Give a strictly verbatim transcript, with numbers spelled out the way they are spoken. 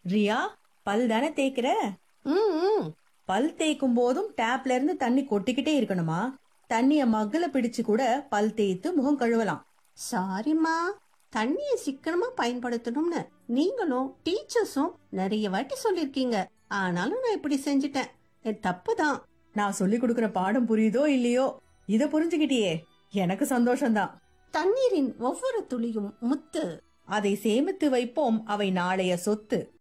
ரியா, பல் தானே தேய்க்கிற? ம் ம். பல் தேய்க்கும் போதும் டேப்ல இருந்து தண்ணி கொட்டிக்கிட்டே இருக்கணுமா? தண்ணிய மக்குல பிடிச்சு கூட பல் தேய்த்து முகம் கழுவலாம். சாரிம்மா, தண்ணிய சிக்கனமா பயன்படுத்தணும்னு நீங்களும் டீச்சர்ஸும் நிறைய வாட்டி சொல்லிருக்கீங்க. ஆனாலும் நான் இப்படி செஞ்சிட்டேன். என் தப்புதான். நான் சொல்லி கொடுக்கிற பாடம் புரியுதோ இல்லையோ, இத புரிஞ்சுக்கிட்டியே, எனக்கு சந்தோஷம்தான். தண்ணீரின் ஒவ்வொரு துளியும் முத்து. அதை சேமித்து வைப்போம், அவை நாளைய சொத்து.